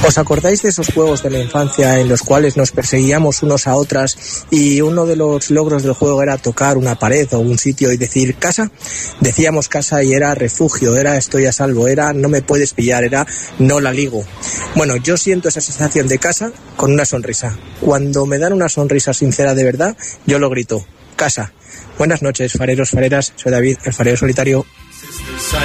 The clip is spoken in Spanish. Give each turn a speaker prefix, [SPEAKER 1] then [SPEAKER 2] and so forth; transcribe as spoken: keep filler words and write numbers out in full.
[SPEAKER 1] ¿Os acordáis de esos juegos de la infancia en los cuales nos perseguíamos unos a otras y uno de los logros del juego era tocar una pared o un sitio y decir casa? Decíamos casa y era refugio, era estoy a salvo, era no me puedes pillar, era no la ligo. Bueno, yo siento esa sensación de casa con una sonrisa. Cuando me dan una sonrisa sincera de verdad, yo lo grito, casa. Buenas noches, fareros, fareras, soy David, el farero solitario.